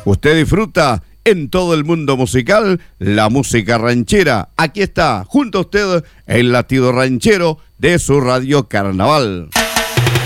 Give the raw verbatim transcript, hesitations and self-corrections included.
Usted disfruta en todo el mundo musical la música ranchera. Aquí está, junto a usted, el latido ranchero de su Radio Carnaval.